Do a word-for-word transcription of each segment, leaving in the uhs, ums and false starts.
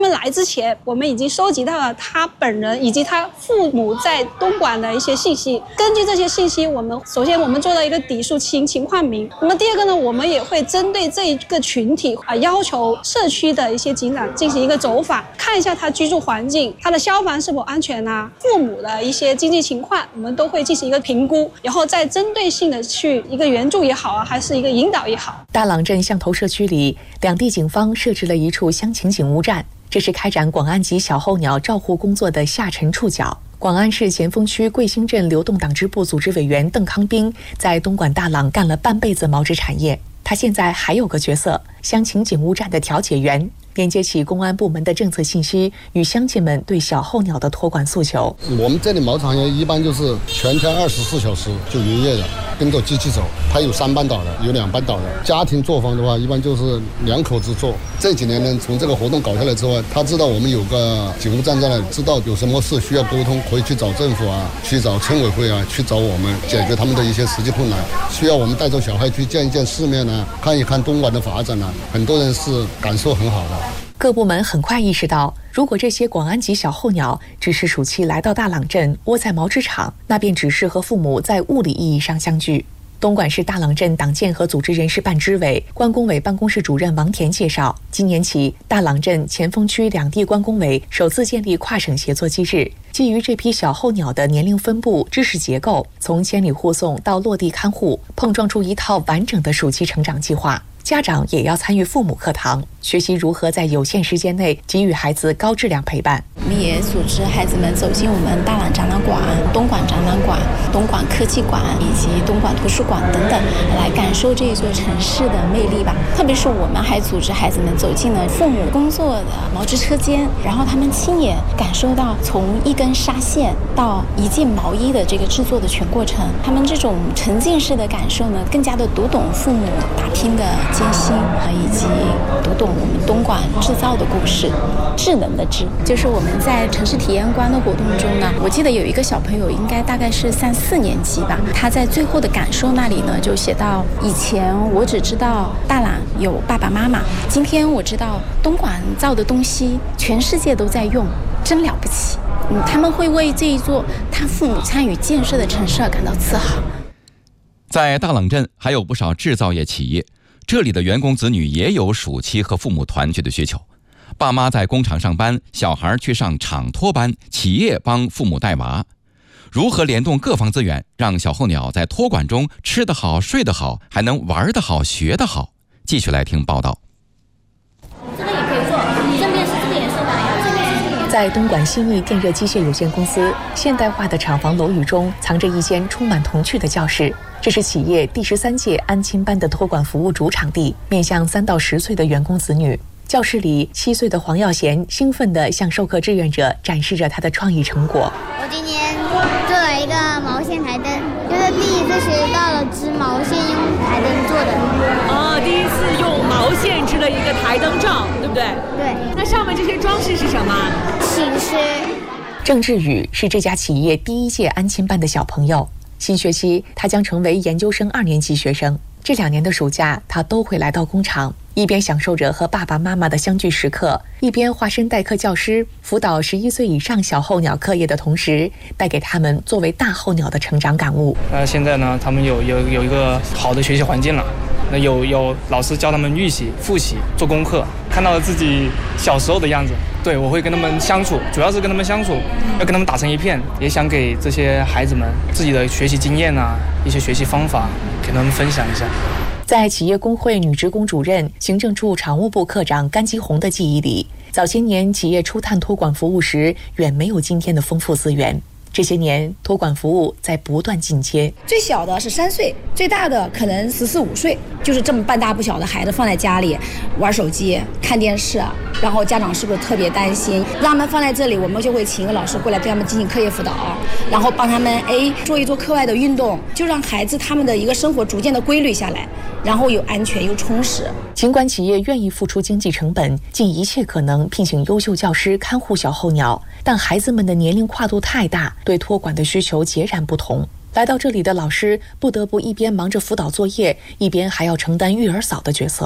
他们来之前，我们已经收集到了他本人以及他父母在东莞的一些信息。根据这些信息，我们首先我们做了一个底数情情况名。那么第二个呢，我们也会针对这一个群体啊，要求社区的一些警长进行一个走访，看一下他居住环境，他的消防是否安全啊，父母的一些经济情况，我们都会进行一个评估，然后再针对性的去一个援助也好啊，还是一个引导也好。 大朗镇象头社区里，两地警方设置了一处乡情警务站。这是开展广安及小候鸟照护工作的下沉触角。广安市咸丰区桂兴镇流动党支部组织委员邓康斌在东莞大朗干了半辈子毛织产业，他现在还有个角色，乡情警务站的调解员，连接起公安部门的政策信息与乡亲们对小候鸟的托管诉求。 我们这里毛织行业一般就是全天二十四小时就营业的，跟着机器走。它有三班倒的，有两班倒的。家庭作坊的话，一般就是两口子做。这几年呢，从这个活动搞下来之后，他知道我们有个警务站在那里，知道有什么事需要沟通，可以去找政府啊，去找村委会啊，去找我们解决他们的一些实际困难。需要我们带着小孩去见一见世面啊，看一看东莞的发展啊，很多人是感受很好的。 各部门很快意识到，如果这些广安籍小候鸟只是暑期来到大朗镇窝在毛织厂，那便只是和父母在物理意义上相聚。东莞市大朗镇党建和组织人事办支委关工委办公室主任王田介绍，今年起，大朗镇、前锋区两地关工委首次建立跨省协作机制，基于这批小候鸟的年龄分布、知识结构，从千里护送到落地看护，碰撞出一套完整的暑期成长计划。家长也要参与父母课堂，学习如何在有限时间内给予孩子高质量陪伴。 我们也组织孩子们走进我们大朗展览馆、东莞展览馆、东莞科技馆以及东莞图书馆等等，来感受这座城市的魅力吧。特别是我们还组织孩子们走进了父母工作的毛织车间，然后他们亲眼感受到从一根纱线到一件毛衣的这个制作的全过程。他们这种沉浸式的感受呢，更加的读懂父母打拼的艰辛，以及读懂我们东莞制造的故事。智能的智，就是我们在城市体验馆的活动中呢，我记得有一个小朋友，应该大概是三四年级吧，他在最后的感受那里呢，就写到：以前我只知道大朗有爸爸妈妈，今天我知道东莞造的东西全世界都在用，真了不起。嗯，他们会为这一座他父母参与建设的城市而感到自豪。 在大朗镇还有不少制造业企业，这里的员工子女也有暑期和父母团聚的需求。爸妈在工厂上班，小孩去上厂托班，企业帮父母带娃。如何联动各方资源，让小候鸟在托管中吃得好、睡得好，还能玩得好、学得好？继续来听报道。 这个也可以做，正面是这个颜色的，正面是这个颜色的。 在东莞新义电热机械有限公司现代化的厂房楼宇中，藏着一间充满童趣的教室。这是企业第十三届安亲班的托管服务主场地，面向三到十岁的员工子女。教室里，七岁的黄耀贤兴奋地向授课志愿者展示着他的创意成果。 我今天做了一个毛线台灯，就是第一次学到了织毛线用台灯做的。 哦，第一次用毛线织了一个台灯罩，对不对？ 对。 那上面这些装饰是什么？ 寝室。 郑志宇是这家企业第一届安亲班的小朋友，新学期他将成为研究生二年级学生。这两年的暑假，他都会来到工厂，一边享受着和爸爸妈妈的相聚时刻，一边化身代课教师，辅导十一岁以上小候鸟课业的同时，带给他们作为大候鸟的成长感悟。 那现在呢，他们有有有一个好的学习环境了，那有有老师教他们预习、复习、做功课，看到了自己小时候的样子。对，我会跟他们相处，主要是跟他们相处，要跟他们打成一片，也想给这些孩子们自己的学习经验啊，一些学习方法，给他们分享一下。 在企业工会女职工主任、行政处常务部科长甘基红的记忆里，早些年企业初探托管服务时，远没有今天的丰富资源。这些年，托管服务在不断进阶。 最小的是三岁，最大的可能十四五岁，就是这么半大不小的孩子放在家里玩手机、看电视，然后家长是不是特别担心？让他们放在这里，我们就会请一个老师过来对他们进行课业辅导，然后帮他们哎做一做课外的运动，就让孩子他们的一个生活逐渐的规律下来，然后又安全又充实。 尽管企业愿意付出经济成本，尽一切可能聘请优秀教师看护小候鸟，但孩子们的年龄跨度太大，对托管的需求截然不同。来到这里的老师不得不一边忙着辅导作业，一边还要承担育儿嫂的角色。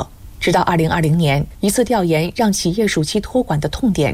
直到二零二零年，一次调研让企业暑期托管的痛点